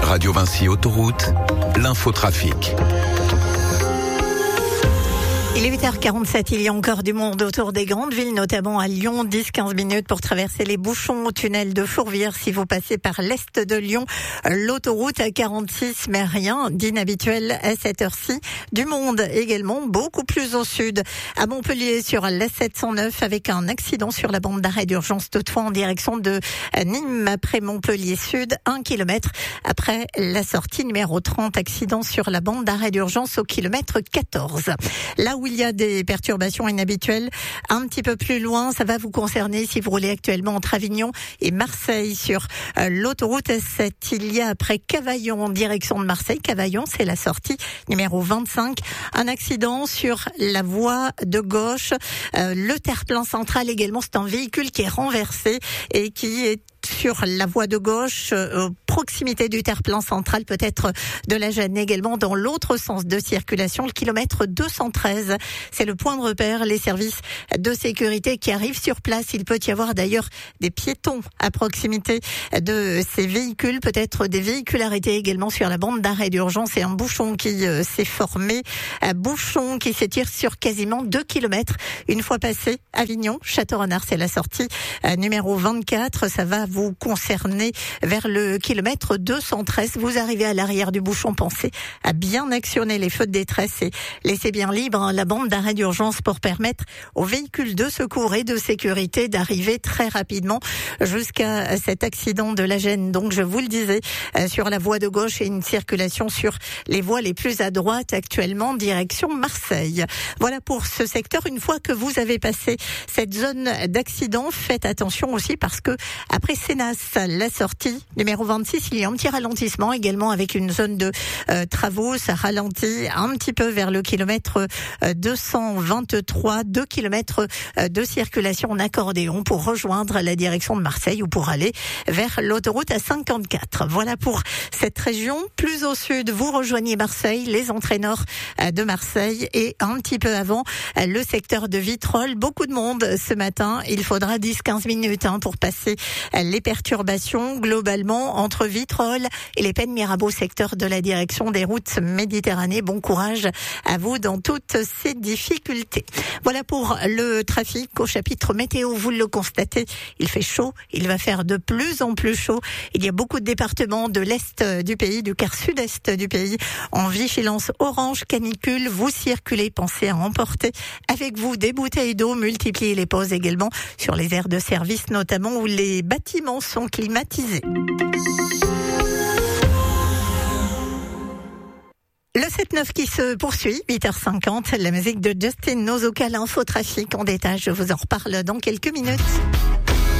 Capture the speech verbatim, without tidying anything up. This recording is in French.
Radio Vinci Autoroute, l'infotrafic. Il est huit heures quarante-sept, il y a encore du monde autour des grandes villes, notamment à Lyon, dix à quinze minutes pour traverser les bouchons au tunnel de Fourvière si vous passez par l'est de Lyon. L'autoroute A quarante-six, mais rien d'inhabituel à cette heure-ci. Du monde également, beaucoup plus au sud. À Montpellier, sur l'A sept cent neuf, avec un accident sur la bande d'arrêt d'urgence toutefois en direction de Nîmes après Montpellier Sud, un kilomètre après la sortie numéro trente, accident sur la bande d'arrêt d'urgence au kilomètre quatorze. Là où il y a des perturbations inhabituelles, un petit peu plus loin, ça va vous concerner si vous roulez actuellement entre Avignon et Marseille sur euh, l'autoroute A sept. Il y a après Cavaillon en direction de Marseille. Cavaillon, c'est la sortie numéro vingt-cinq. Un accident sur la voie de gauche. Euh, le terre-plein central également, c'est un véhicule qui est renversé et qui est sur la voie de gauche, euh, proximité du terre-plein central, peut-être de la Gêne également, dans l'autre sens de circulation, le kilomètre deux cent treize. C'est le point de repère, les services de sécurité qui arrivent sur place. Il peut y avoir d'ailleurs des piétons à proximité de ces véhicules, peut-être des véhicules arrêtés également sur la bande d'arrêt d'urgence et un bouchon qui euh, s'est formé, un bouchon qui s'étire sur quasiment deux kilomètres. Une fois passé Avignon, Château-Renard, c'est la sortie euh, numéro vingt-quatre, ça va vous concerner vers le kilomètre deux cent treize. Vous arrivez à l'arrière du bouchon, pensez à bien actionner les feux de détresse et laissez bien libre la bande d'arrêt d'urgence pour permettre aux véhicules de secours et de sécurité d'arriver très rapidement jusqu'à cet accident de la Gêne. Donc je vous le disais, sur la voie de gauche et une circulation sur les voies les plus à droite actuellement, direction Marseille. Voilà pour ce secteur. Une fois que vous avez passé cette zone d'accident, faites attention aussi parce que après Sénas, la sortie numéro vingt-six, il y a un petit ralentissement également avec une zone de euh, travaux. Ça ralentit un petit peu vers le kilomètre euh, deux cent vingt-trois, deux kilomètres euh, de circulation en accordéon pour rejoindre la direction de Marseille ou pour aller vers l'autoroute A cinquante-quatre. Voilà pour cette région. Plus au sud, vous rejoignez Marseille, les entrées nord euh, de Marseille et un petit peu avant euh, le secteur de Vitrolles. Beaucoup de monde ce matin. Il faudra dix à quinze minutes hein, pour passer euh, les perturbations globalement entre Vitrolles et les Pennes Mirabeau, secteur de la direction des routes Méditerranée. Bon courage à vous dans toutes ces difficultés. Voilà pour le trafic. Au chapitre météo, vous le constatez, il fait chaud, il va faire de plus en plus chaud. Il y a beaucoup de départements de l'est du pays, du quart sud-est du pays, en vigilance orange canicule. Vous circulez, pensez à emporter avec vous des bouteilles d'eau, multipliez les pauses également sur les aires de service, notamment où les bâtiments sont climatisés. Le sept neuf qui se poursuit, huit heures cinquante, la musique de Justin Nozoka, l'infotrafic en détail, je vous en reparle dans quelques minutes.